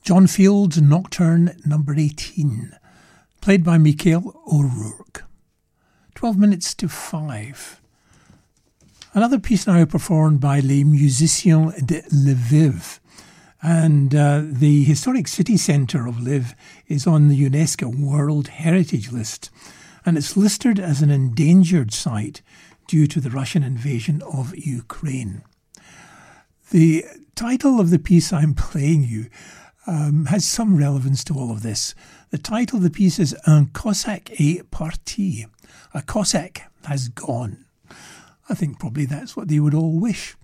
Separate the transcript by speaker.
Speaker 1: John Field's Nocturne number 18, played by Mikhail O'Rourke. 12 minutes to 5. Another piece now performed by Les Musiciens de Lviv. And the historic city centre of Lviv is on the UNESCO World Heritage List. And it's listed as an endangered site due to the Russian invasion of Ukraine. The title of the piece I'm playing you has some relevance to all of this. The title of the piece is Un Cossack est parti. A Cossack has gone. I think probably that's what they would all wish.